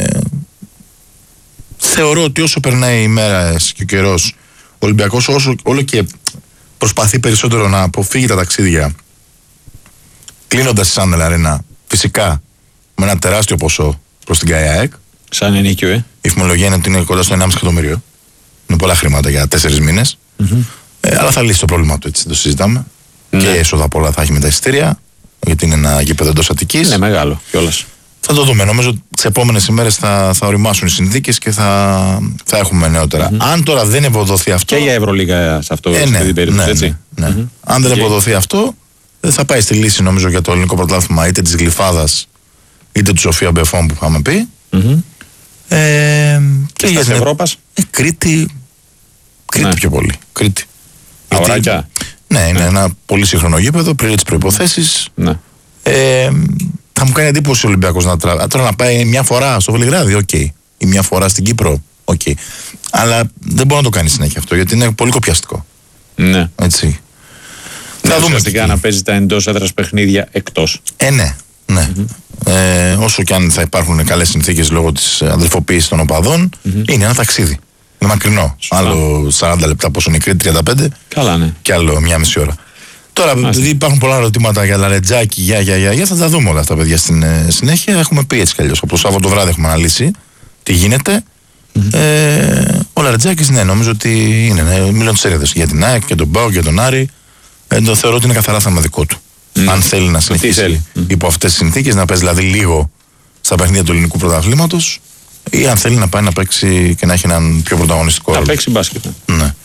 θεωρώ ότι όσο περνάει η μέρα και ο καιρός, ο Ολυμπιακός όσο, όλο και προσπαθεί περισσότερο να αποφύγει τα ταξίδια, κλείνοντας τη Σάντελ Αρένα, φυσικά με ένα τεράστιο ποσό προς την ΚΑΕΑΕΚ. Σαν ενίκιο, ε. Η φημολογία είναι ότι είναι κοντά στο ενάμιση εκατομμύριο. Είναι πολλά χρήματα για τέσσερις μήνες. Mm-hmm. Ε, αλλά θα λύσει το πρόβλημα του, έτσι το συζητάμε. Mm-hmm. Και έσοδα πολλά θα έχει με τα εισιτήρια, γιατί είναι ένα γήπεδο εντός Αττικής. Είναι μεγάλο κιόλας. Θα το δούμε. Νομίζω ότι τις επόμενες ημέρες θα, θα οριμάσουν οι συνθήκες και θα, θα έχουμε νεότερα. Mm-hmm. Αν τώρα δεν ευωδοθεί αυτό. Και για Ευρωλίγα σε αυτό, ε, ναι, ναι, περίπτωση, ναι, έτσι. Ναι, ναι. Mm-hmm. Αν δεν okay. ευωδοθεί αυτό, θα πάει στη λύση, νομίζω, για το ελληνικό πρωτάθλημα είτε της Γλυφάδας είτε του Σοφία Μπεφών που είχαμε πει. Mm-hmm. Ε, και για την Ευρώπας. Ε, Κρήτη. Κρήτη ναι. πιο πολύ. Κρήτη. Αγοράκια. Ναι, είναι ναι. ένα πολύ σύγχρονο γήπεδο, πληρεί τις προϋποθέσεις. Ναι. Ε, θα μου κάνει εντύπωση ο Ολυμπιακός να τραβάει. Τώρα να πάει μια φορά στο Βελιγράδι, οκ. Okay. Ή μια φορά στην Κύπρο, οκ. Okay. Αλλά δεν μπορεί να το κάνει συνέχεια αυτό, γιατί είναι πολύ κοπιαστικό. Ναι. Έτσι. Ναι, θα δούμε. Ουσιαστικά να παίζει τα εντός έδρας παιχνίδια εκτός. Ε, ναι. ναι. Mm-hmm. Ε, όσο και αν θα υπάρχουν καλές συνθήκες λόγω της αδελφοποίησης των οπαδών, mm-hmm. είναι ένα ταξίδι. Είναι μακρινό. Σωστά. Άλλο σαράντα λεπτά, πόσο είναι η Κρήτη, τριάντα πέντε. Καλά, ναι. Και άλλο μια μισή ώρα. Τώρα, επειδή υπάρχουν πολλά ερωτήματα για Λαρετζάκη, για, για, για, για, θα τα δούμε όλα αυτά, παιδιά, στην ε, συνέχεια. Έχουμε πει έτσι κι αλλιώς. Από το Σάββατο το βράδυ έχουμε αναλύσει τι γίνεται. Mm-hmm. Ε, ο Λαρετζάκης, ναι, νομίζω ότι είναι. Ναι, μιλών της έρευνας για την ΑΕΚ και τον ΠΑΟΚ και τον Άρη. Ε, το θεωρώ ότι είναι καθαρά θέμα δικό του. Mm. Αν θέλει να συνεχίσει θέλει. υπό αυτές τις συνθήκες, να παίζει δηλαδή λίγο στα παιχνίδια του ελληνικού πρωταθλήματος, ή αν θέλει να πάει να παίξει και να έχει έναν πιο πρωταγωνιστικό ρόλο. Να παίξει μπάσκετ. Ναι. Ε,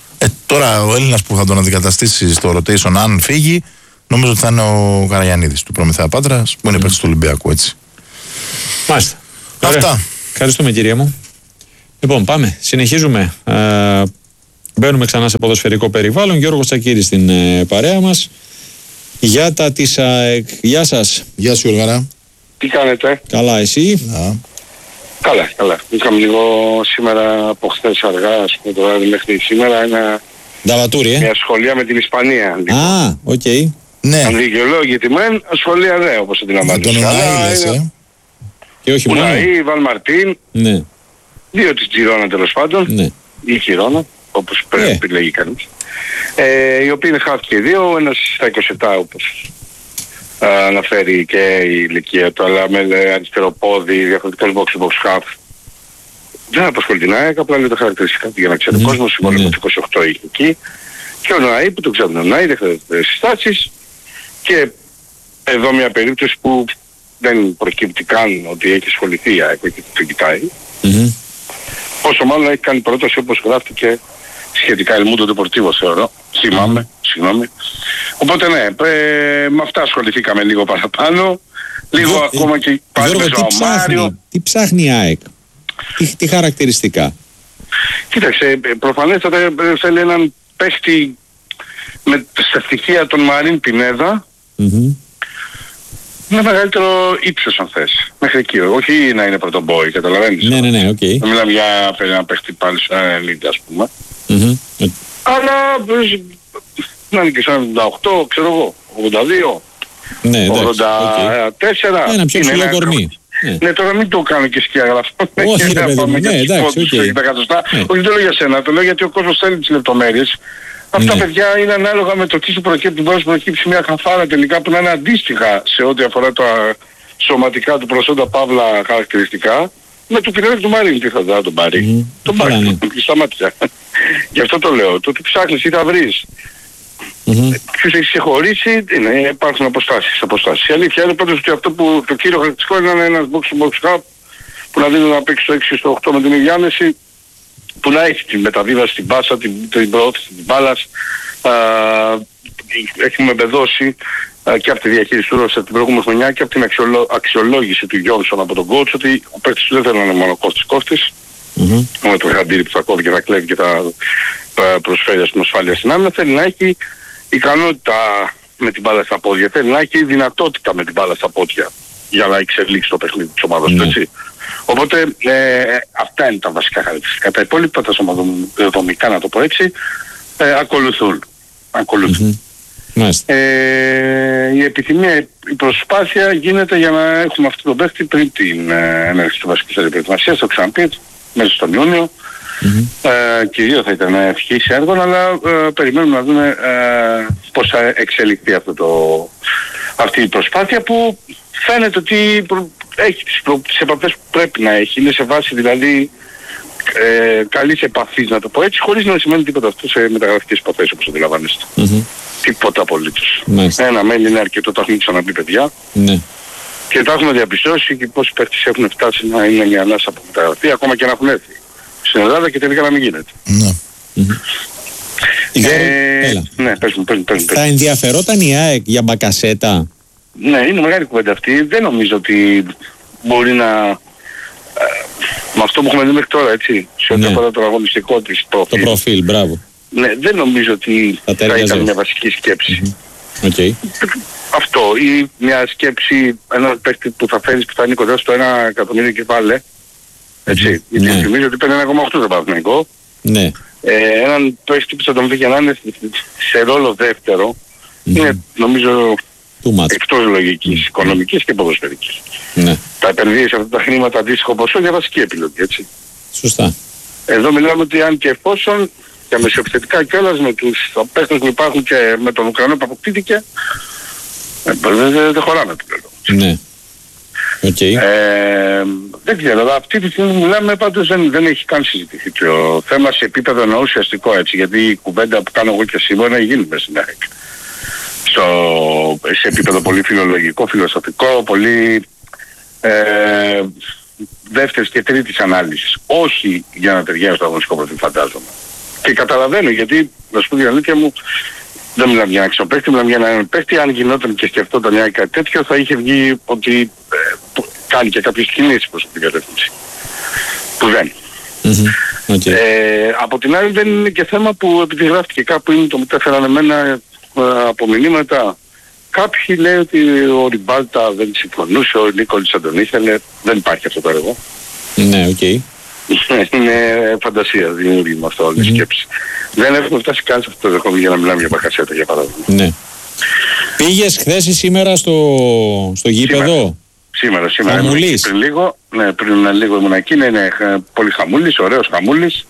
Τώρα ο Έλληνας που θα τον αντικαταστήσει στο rotation, αν φύγει, νομίζω ότι θα είναι ο Καραγιαννίδης του Προμηθέα Πάτρας, που είναι mm. παίκτης του Ολυμπιακού, έτσι. Μάλιστα. Αυτά. Ωραία. Ευχαριστούμε, κυρία μου. Λοιπόν, πάμε. Συνεχίζουμε. Ε, μπαίνουμε ξανά σε ποδοσφαιρικό περιβάλλον. Γιώργος Τσακίρης στην ε, παρέα μας. Για τα της ΑΕΚ. Γεια σας. Γεια σου, Γιώργαρα. Τι κάνετε? Καλά, εσύ? Α. Καλά, καλά. Είχαμε λίγο σήμερα από χθες αργά, ας πούμε, το βράδυ μέχρι σήμερα, ένα... Νταβατούρι, ε? μια σχολεία με την Ισπανία. Λοιπόν. Α, οκ. Okay. Ναι. Αν δικαιολόγητη μεν, σχολεία δε, όπως αντιλαμβάνεσαι. Με τον Ουναή, λες, ε. Και όχι μόνο. Ουναή, Βαν Μαρτίν. Ναι. Δύο της Τζιρόνα τέλος πάντων. Ναι. Ή Χιρόνα, όπως πρέπει yeah. λέγει κανείς. Ε, οι οποίοι είναι χάφ και δύο, ένας στα είκοσι επτά όπως α, αναφέρει και η ηλικία του, αλλά με αριστερό πόδι, διαφορετικός box box half. Δεν απασχολεί την ΑΕΚ, απλά λέει τα χαρακτηριστικά του για να ξέρει ο mm. κόσμος, συμβόλαιο mm. το είκοσι οκτώ είχε εκεί. Και ο Ναή που το ξέρουν ο Ναή, δεν χρειάζεται συστάσεις. Και εδώ μια περίπτωση που δεν προκύπτει καν ότι έχει ασχοληθεί η ΑΕΚ και το κοιτάει. Mm-hmm. Πόσο μάλλον έχει κάνει πρόταση όπως γράφτηκε σχετικά Ελμούντο Ντεπορτίβο θεωρώ. Θυμάμαι, mm-hmm. συγγνώμη. Οπότε ναι, ε, με αυτά ασχοληθήκαμε λίγο παραπάνω. Λίγο Γιώ, ακόμα και πάλι με τον Μάριο. Τι ψάχνει η ΑΕΚ, τι, τι χαρακτηριστικά? Κοίταξε, προφανέστατα θέλει έναν παίχτη με στα στοιχεία των Μαρίν Πινέδα. Mm-hmm. Με μεγαλύτερο ύψος αν θες. Μέχρι εκεί. Όχι να είναι πρωτομπόη, καταλαβαίνεις. Ναι, ναι, ναι, οκ. Okay. Δεν μιλάμε για ένα παίχτη πάλι σαν ελίτ, ας πούμε. Mm-hmm. Αλλά να είναι και σαν εβδομήντα οκτώ, ξέρω εγώ, ογδόντα δύο, ναι, ογδόντα τέσσερα. Okay. Ένα πιο ψηλό κορμί. Ναι. ναι, τώρα μην το κάνω και σκιαγραφό. Όχι ρε παιδί μου, ναι, εντάξει, οκ. Όχι, δεν λέω για σένα, το λέω γιατί ο κόσμος θέλει τις λεπτομέρειες. Αυτά ναι. παιδιά είναι ανάλογα με το τι σου προκύπτει. Μπορεί να προκύψει μια χαφάρα τελικά που να είναι αντίστοιχα σε ό,τι αφορά τα σωματικά του προσόντα παύλα χαρακτηριστικά με του Πινέδα του Μαρίν. Τι θα δω, τον πάρει. Mm. Τον πάρει, ναι. στα μάτια. Γι' αυτό το λέω. Το τι ψάχνεις ή θα βρεις. Mm-hmm. Ποιος έχει ξεχωρίσει, είναι, υπάρχουν αποστάσεις, αποστάσεις. Η αλήθεια είναι πάντως ότι αυτό που το κύριο χαρακτηριστικό είναι ένας box box cup που να δίνει να παίξει στο έξι στο οκτώ με την ίδια άμεση, που να έχει την μεταβίβαση, την πάσα, την, την προώθηση της μπάλας. Α, έχουμε εμπεδώσει α, και από τη διαχείριση του Ρώσα την προηγούμενη χρονιά και από την αξιολό, αξιολόγηση του Γιόνσον από τον coach ότι ο παίκτης του δεν θέλει να είναι μόνο κόφτης κόφτης. Mm-hmm. Με το χαντήρι που θα κόβει και θα κλέβει και θα προσφέρει στην ασφάλεια στην άμυνα, θέλει να έχει ικανότητα με την μπάλα στα πόδια, θέλει να έχει δυνατότητα με την μπάλα στα πόδια για να εξελίξει το παιχνίδι της ομάδας του, έτσι. Οπότε ε, αυτά είναι τα βασικά χαρακτηριστικά. Τα υπόλοιπα, τα σωματοδομικά να το πω έτσι, ε, ακολουθούν. ακολουθούν. Mm-hmm. Ε, η επιθυμία, η προσπάθεια γίνεται για να έχουμε αυτό το παίχτη πριν την ε, έναρξη του βασικής προετοιμασίας, το ξαναπεί, μέσα στον Ιούνιο. Mm-hmm. Ε, κυρίως θα ήταν ευχής έργων, αλλά ε, περιμένουμε να δούμε ε, πώς θα εξελιχθεί αυτό το, αυτή η προσπάθεια που φαίνεται ότι προ, έχει τις, προ, τις επαφές που πρέπει να έχει. Είναι σε βάση δηλαδή ε, καλής επαφής, να το πω έτσι, χωρίς να σημαίνει τίποτα αυτό σε μεταγραφικές επαφές όπως αντιλαμβάνεστε. Mm-hmm. Τίποτα απολύτως. Mm-hmm. Ένα μέλη είναι αρκετό, το έχουμε ξαναπεί παιδιά. Mm-hmm. Και το έχουμε διαπιστώσει και πόσοι παίκτες έχουν φτάσει να είναι μια ανάσα από μεταγραφή, ακόμα και να έχουν έρθει στην Ελλάδα και τελικά να μην γίνεται. Ναι. Mm-hmm. Ε, έλα. Ναι, πες μου, πες μου, πες μου. Θα ενδιαφερόταν η ΑΕΚ για Μπακασέτα? Ναι, είναι μεγάλη κουβέντα αυτή. Δεν νομίζω ότι μπορεί να... Ε, με αυτό που έχουμε δει μέχρι τώρα, έτσι, σε ό,τι αφορά το αγωνιστικό της προφίλ. Το προφίλ, μπράβο. Ναι, δεν νομίζω ότι θα, θα ήταν μια βασική σκέψη. Mm-hmm. Okay. Αυτό, ή μια σκέψη, ένα παίκτη που θα φέρεις που θα είναι κοντά στο ένα εκατομμύριο κεφάλαιο. Έτσι, mm-hmm. γιατί ναι. Θυμίζω ότι παίρνει ένα κόμμα οκτώ το Παναθηναϊκό. Ναι. Ε, έναν παίκτη που θα τον βρει για να είναι σε ρόλο δεύτερο, mm-hmm. είναι νομίζω εκτός λογικής, οικονομικής και ποδοσφαιρικής. Ναι. Θα επενδύει σε αυτά τα χρήματα αντίστοιχο ποσό για βασική επιλογή, έτσι. Σωστά. Εδώ μιλάμε ότι αν και εφόσον και μεσοεπιθετικά κιόλας με τους παίκτες που υπάρχουν και με τον Ουκρανό που αποκτήθηκε, δεν δε, δε χωράμε το λέω. Ναι. Okay. Ε, δεν ξέρω, αλλά αυτή τη στιγμή μιλάμε πάντως δεν, δεν έχει καν συζητηθεί το θέμα σε επίπεδο εννοώ ουσιαστικό, έτσι, γιατί η κουβέντα που κάνω εγώ και εσύ μπορεί να γίνει μέσα στην ΑΕΚ. Στο, σε επίπεδο πολύ φιλολογικό, φιλοσοφικό, πολύ ε, δεύτερης και τρίτης ανάλυσης. Όχι για να ταιριάζει στο αγωνιστικό προφίλ, φαντάζομαι. Και καταλαβαίνω γιατί, να σου πω την αλήθεια μου, δεν μιλάμε για ένα ξενοπαίχτη, μιλάμε για έναν παίχτη. Αν γινόταν και σκεφτόταν για κάτι τέτοιο, θα είχε βγει ότι ε, κάνει και κάποιες κινήσεις προς την κατεύθυνση. Που δεν. Mm-hmm. Okay. Ε, από την άλλη δεν είναι και θέμα που επειδή γράφτηκε κάπου είναι το μετέφεραν εμένα ε, από μηνύματα. Κάποιοι λέει ότι ο Ριμπάλτα δεν συμφωνούσε, ο Νίκολης δεν τον ήθελε. Δεν υπάρχει αυτό το έργο. Ναι, οκ. Okay. Είναι φαντασία, δημιουργήμα αυτό όλη η mm-hmm. σκέψη. Δεν έχουμε φτάσει καν σε αυτό το δεχόμενο για να μιλάμε για Μπακασέτα για παράδειγμα. Ναι. Πήγες χθες ή σήμερα στο, στο γήπεδο? Σήμερα, σήμερα. Χαμούλης. Πριν λίγο, ναι, πριν λίγο ήμουν εκεί, είναι, είναι πολύ χαμούλης, ωραίος χαμούλης.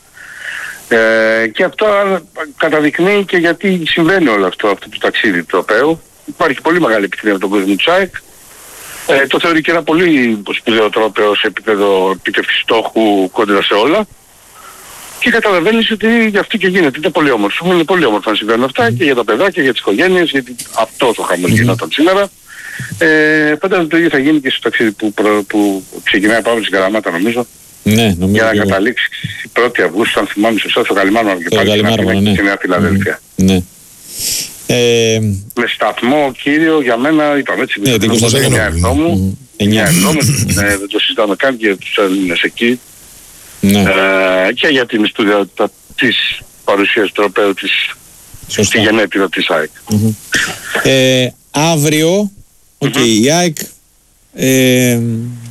Ε, και αυτό καταδεικνύει και γιατί συμβαίνει όλο αυτό, αυτό το ταξίδι του τροπαίου. Υπάρχει πολύ μεγάλη επιτυχία με τον κόσμο του ΣΑΕΚ. Ε, το θεωρεί και ένα πολύ σπουδαίο τρόπαιο σε επίπεδο επίτευξης στόχου κόντρα σε όλα. Και καταλαβαίνεις ότι γι' αυτό και γίνεται. Είναι πολύ όμορφο. Είναι πολύ όμορφο να συμβαίνουν αυτά mm. και για τα παιδάκια και για τις οικογένειες, γιατί αυτό το χαμούλη mm. γινόταν σήμερα. Ε, φαντάζομαι το ίδιο θα γίνει και στο ταξίδι που, προ, που ξεκινάει από αύριο στην Καραμάτα νομίζω. Ναι, νομίζω. Για να καταλήξει πρώτη Αυγούστου, αν θυμάμαι σωστά, στο Καλιμάρμαρο και πάλι στη Νέα Φιλαδέλφια. Ναι. Ε, με σταθμό κύριο για μένα, είπαμε έτσι, ναι, την εννιά εβδόμου, εννιά εβδόμου, δεν το συζητάμε καν και για τους Έλληνες εκεί. Ναι. Ε, και για την σπουδαιότητα της παρουσίας του τροπαίου της στη γενέτειρα της ΑΕΚ. Mm-hmm. Ε, αύριο, okay, mm-hmm. η ΑΕΚ ε,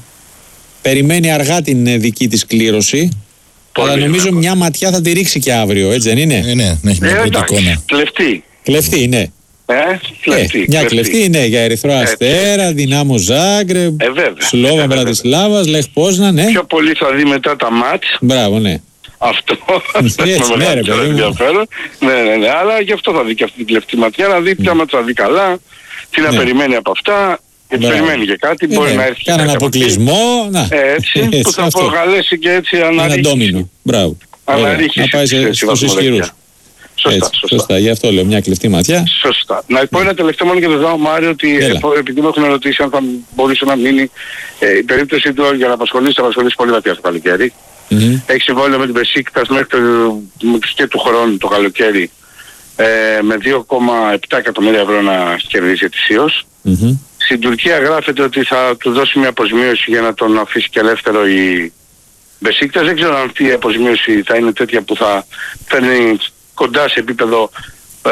περιμένει αργά την δική της κλήρωση. Πολύ αλλά νομίζω μια ματιά θα τη ρίξει και αύριο, έτσι δεν είναι? Ε, ναι, ναι, έχει μια πρώτη εικόνα. Κλεφτή. Κλεφτή, ναι. Ε, κλεφτή, ε, μια κλεφτή είναι για Ερυθρό Αστέρα, Δυνάμο Ζάγκρεπ, ε, Σλόβα Μπρατισλάβας, Λεχ Πόσνα, ναι. Πιο πολύ θα δει μετά τα μάτς. Μπράβο, ναι. Αυτό. Έτσι, ναι, ρε παιδί μου. Ναι, ναι, ναι, αλλά γι' αυτό θα δει και αυτή την κλεφτή ματιά, να δει ποια μάτς θα δει καλά, τι να περιμένει από αυτά. Γιατί περιμένει και κάτι, μπορεί να έρθει. Κάνα αποκλεισμό, να. Έτσι, που θα προκαλέσει και έτσι αναρρίχηση. Ένα ντόμινο, μπράβο. Αναρρίχηση. Να πάει στους ισχυρούς. Σωστά, έτσι, σωστά. σωστά, γι' αυτό λέω μια κλεφτή ματιά. Σωστά. Να πω ένα τελευταίο μόνο για τον Ζάο Μάριο ότι επειδή με έχουν ερωτήσει αν θα μπορούσε να μείνει ε, η περίπτωση του για να απασχολήσει, θα απασχολήσει πολύ βαθιά στο καλοκαίρι. Mm-hmm. Έχει συμβόλαιο με την Μπεσίκτας μέχρι το, και του χρόνου το καλοκαίρι ε, με δύο κόμμα επτά εκατομμύρια ευρώ να κερδίσει ετησίως. Mm-hmm. Στην Τουρκία γράφεται ότι θα του δώσει μια αποσμίωση για να τον αφήσει και ελεύθερο η Μπεσίκτας. Δεν ξέρω αν αυτή η αποσμίωση θα είναι τέτοια που θα φέρνει κοντά σε επίπεδο ε,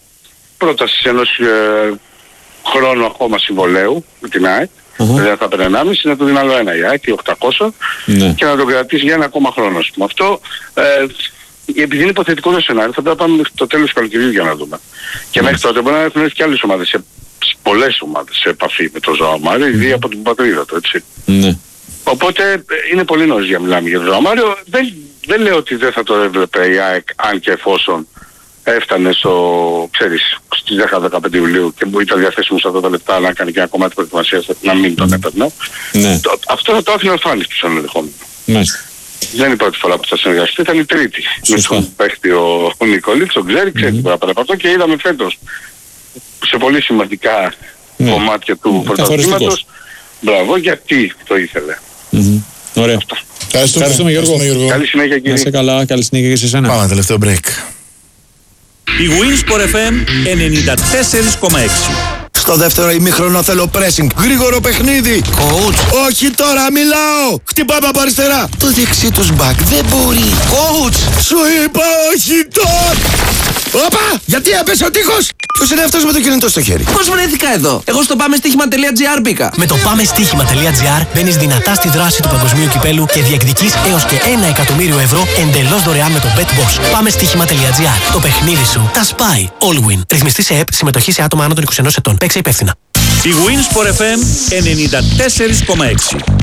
πρότασης ενός ε, χρόνου ακόμα συμβολέου με την ΑΕΚ. Uh-huh. Δηλαδή θα παίρνει ενάμιση, να το δίνει άλλο ένα η ΑΕΚ, οκτακόσια, ναι. και να τον κρατήσει για ένα ακόμα χρόνο. Με αυτό, ε, επειδή είναι υποθετικό το σενάριο, θα πρέπει να πάμε μέχρι το τέλος του καλοκαιριού για να δούμε. Mm. Και μέχρι τότε μπορεί να έχουν έρθει και άλλες ομάδες, σε πολλές ομάδες σε επαφή με τον Ζωάο Μάριο, mm. ήδη από την πατρίδα του, έτσι. Mm. Οπότε είναι πολύ νωρίς για να μιλάμε για τον Ζωάο Μάριο. Δεν, δεν λέω ότι δεν θα το έβλεπε η ΑΕΚ αν και εφόσον έφτανε στο, ξέρεις, στις δέκα με δεκαπέντε Ιουλίου και που ήταν διαθέσιμο σε αυτά τα λεπτά να κάνει και ένα κομμάτι προετοιμασίας να μην τον έπαιρνε. Ναι. Το, αυτό θα το άφηνε ορφάνιστο σαν ενδεχόμενο. Μάλιστα. Δεν είναι η πρώτη φορά που θα συνεργαστεί, ήταν η τρίτη. Σωστά. Με τον παίχτη ο, ο Νικολίτς, τον ξέρει, ξέρει τι μπορεί να από αυτό και είδαμε φέτος σε πολύ σημαντικά ναι. κομμάτια του πρωταθλήματος. Μπράβο, γιατί το ήθελε. Mm-hmm. Ωραία. Αυτά. Ευχαριστούμε, Ευχαριστούμε Γιώργο. Γιώργο. Καλή συνέχεια κύριε. Να είσαι καλά, καλή συνέχεια και σε εσένα. Πάμε τελευταίο break. Η Winsport εφ εμ ενενήντα τέσσερα κόμμα έξι. Στο δεύτερο ημίχρονο θέλω pressing. Γρήγορο παιχνίδι. Coach. Όχι τώρα, μιλάω. Χτυπάμε από αριστερά. Το δεξί τους μπακ δεν μπορεί. Coach. Σου είπα όχι τώρα. Όπα! Γιατί έπεσε ο τείχος! Ποιος είναι αυτός με το κινητό στο χέρι? Πώς βρέθηκα εδώ? Εγώ στο πάμε στοίχημα τελεία τζι άρ μπήκα. Με το πάμε στοίχημα τελεία τζι άρ μπαίνεις δυνατά στη δράση του παγκοσμίου κυπέλου και διεκδικείς έως και ένα εκατομμύριο ευρώ εντελώς δωρεάν με το BetBoss. Πάμε στοίχημα τελεία τζι άρ. Το παιχνίδι σου τα σπάει. All win. Ρυθμιστή σε ΕΠ, συμμετοχή σε άτομα άνω των είκοσι ενός ετών. Παίξε υπεύθυνα. Η Winsport εφ εμ ενενήντα τέσσερα κόμμα έξι.